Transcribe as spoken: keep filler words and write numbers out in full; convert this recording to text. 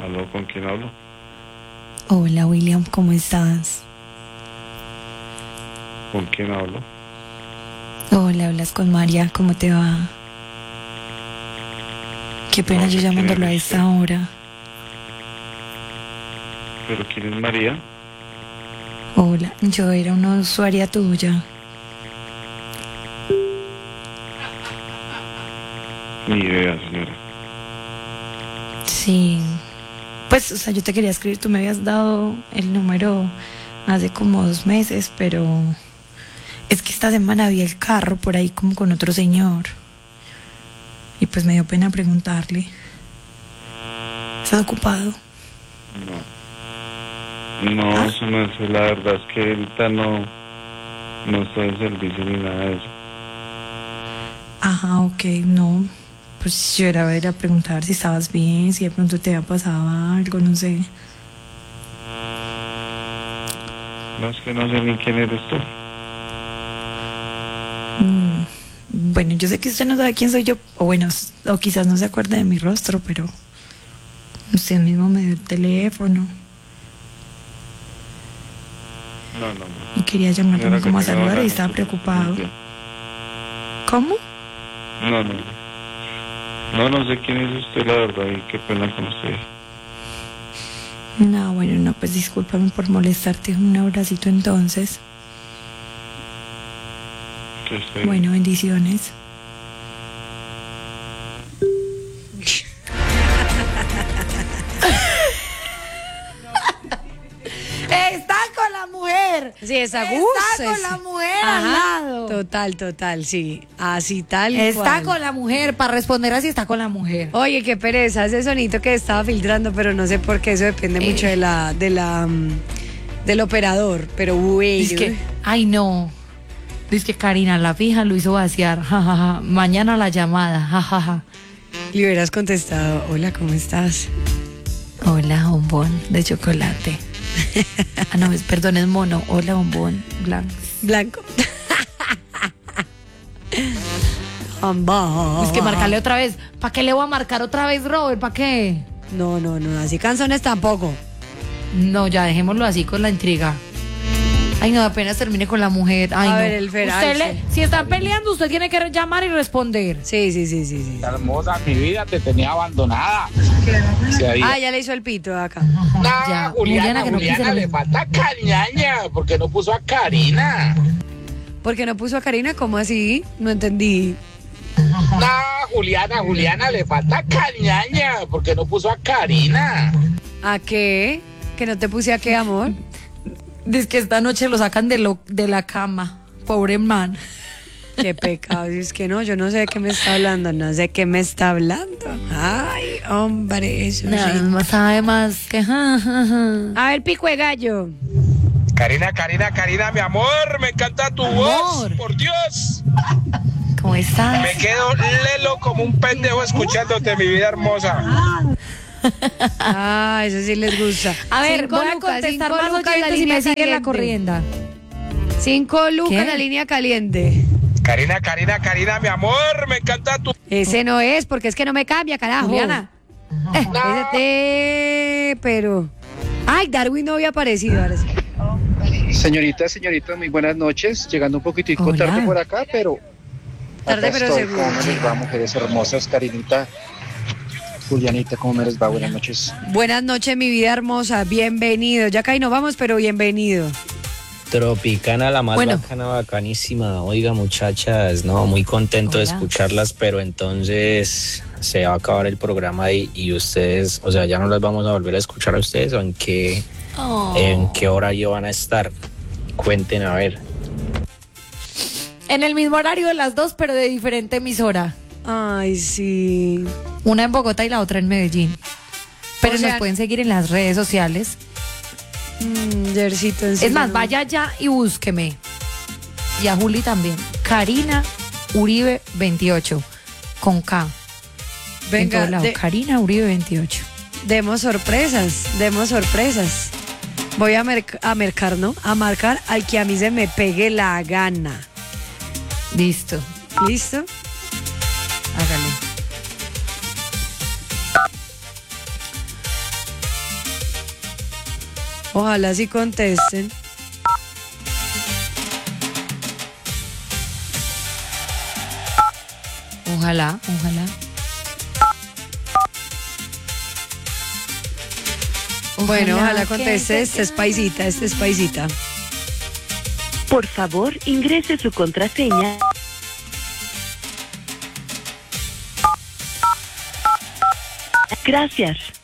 ¿Aló? ¿Con quién hablo? Hola William, ¿cómo estás? ¿Con quién hablo? Hola, hablas con María, ¿cómo te va? Qué pena No yo sé quién llamándolo a eres esta tú. hora. ¿Pero quién es María? Hola, yo era una usuaria tuya. Ni idea, señora. Sí, pues, o sea, yo te quería escribir, tú me habías dado el número hace como dos meses, pero es que esta semana vi el carro por ahí como con otro señor. Y pues me dio pena preguntarle. ¿Estás ocupado? No. No, ¿Ah? eso no es, la verdad es que ahorita no, no estoy en servicio ni nada de eso. Ajá, ok, no. Pues yo era a ver a preguntar si estabas bien, si de pronto te había pasado algo, no sé. No, es que no sé ni quién eres tú. Mm, bueno, yo sé que usted no sabe quién soy yo, o bueno, s- o quizás no se acuerde de mi rostro, pero usted mismo me dio el teléfono No, no, no. y quería llamarme Señora, como a que tenga saludar buena y estaba noche, que esté muy preocupado. bien. ¿Cómo? No, no, no. No, no sé quién es usted, la verdad, y qué pena con usted. No, bueno, no, pues discúlpame por molestarte. Un abracito entonces. Que esté bien. Bueno, bendiciones. Está con la mujer. Sí, esa Está Gus, con es- la mujer Ajá, al lado. Total, total, sí. Así tal Está cual. con la mujer, para responder así está con la mujer. Oye, qué pereza, ese sonito que estaba filtrando, pero no sé por qué, eso depende Eh. mucho de la, de la, mm, del operador, pero bueno. Dice que, ay no. Dice que Karina, la fija lo hizo vaciar. Ja, ja, ja. Mañana la llamada. Ja, ja, ja. Le hubieras contestado, hola, ¿cómo estás? Hola, bombón de chocolate. Ah, no, es, perdón, es mono. Hola, bombón blanco. Blanco. Amba. Es que marcarle otra vez. ¿Para qué le voy a marcar otra vez, Robert? ¿Para qué? No, no, no, así canzones tampoco. No, ya dejémoslo así con la intriga. Ay, no, apenas termine con la mujer. Ay, A no. ver, el feral, Usted le- sí. si están peleando, usted tiene que llamar y responder. Sí, sí, sí, sí, sí. Hermosa, mi vida, te tenía abandonada. Se había- Ah, ya le hizo el pito acá. No, Ya, Juliana, Juliana, que no Juliana, quise lo le mismo. falta cañaña, porque no puso a Karina. ¿Por qué no puso a Karina? ¿Cómo así? No entendí. No, Juliana, Juliana, le falta cañaña, porque no puso a Karina. ¿A qué? ¿Que no te puse a qué, amor? Dice que esta noche lo sacan de, lo, de la cama. Pobre man. Qué pecado. Es que no, yo no sé de qué me está hablando. No sé de qué me está hablando. Ay, hombre, eso Nada sí. más sabe más que. Ja, ja, ja. A ver, pico de gallo. Karina, Karina, Karina, mi amor, me encanta tu voz, Amor. por Dios. ¿Cómo estás? Me quedo lelo como un pendejo escuchándote, mi vida hermosa. Ah, eso sí les gusta. A ver, Cinco voy a lucas, contestar cinco más lucas, oyentes la y línea me siguen la caliente. corrienda. Cinco lucas ¿Qué? la línea caliente. Karina, Karina, Karina, mi amor, me encanta tu... Ese no es, porque es que no me cambia, carajo. Juliana. Ese te... Pero... Ay, Darwin no había aparecido. Ahora sí. Señorita, señorita, muy buenas noches. Llegando un poquitico Hola. tarde por acá, pero... Tarde, acá pero estoy. seguro. ¿Cómo les va, mujeres hermosas? Karinita, Julianita, ¿cómo me les va? Buenas noches. Buenas noches, mi vida hermosa. Bienvenido. Ya caí, no vamos, pero bienvenido. Tropicana, la más Bueno. bacana, bacanísima. Oiga, muchachas, no, muy contento de Hola. escucharlas, pero entonces se va a acabar el programa y, y ustedes, o sea, ya no las vamos a volver a escuchar a ustedes, o en qué, Oh. en qué horario van a estar. Cuenten, a ver. En el mismo horario de las dos, pero de diferente emisora. Ay, sí. Una en Bogotá y la otra en Medellín. Pero O sea- nos pueden seguir en las redes sociales. Mm, Yercito, en Es serio, más, no. vaya allá y búsqueme. Y a Juli también. Karina Uribe veintiocho. Con K. En Venga, todo lado. de- Karina Uribe veintiocho. demos sorpresas, demos sorpresas. Voy a, merc- a mercar, ¿no? A marcar al que a mí se me pegue la gana. Listo. ¿Listo? Hágale. Ojalá sí contesten. Ojalá, ojalá. Bueno, ojalá que- conteste. Esta es paisita, esta es paisita. Por favor, ingrese su contraseña. Gracias.